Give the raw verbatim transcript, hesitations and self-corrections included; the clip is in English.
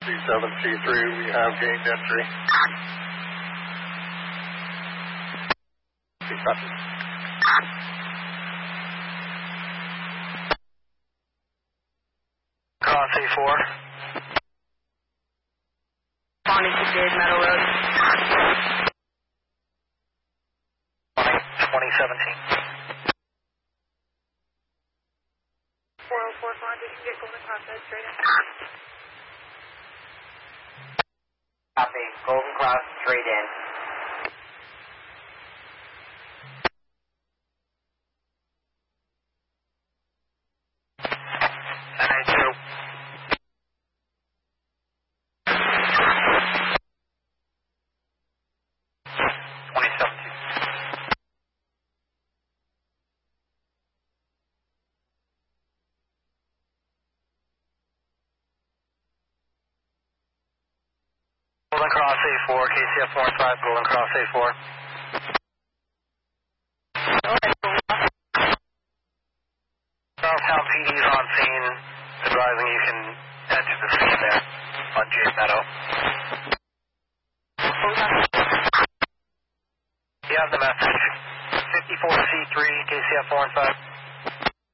C seven C three, we have gained entry. C seven. Cross A four. Responding to Dade Meadow Road. twenty seventeen. four oh four, Fawn, you can get Golden Cross Road straight in. Copy. Golden Cross, straight in. N A two. twenty seventeen. Golden Cross A four, K C F one five, Golden Cross A four. Charlestown P D is on scene, advising you can enter the scene there on Jade Meadow. You have the message. fifty-four C three, K C F one five.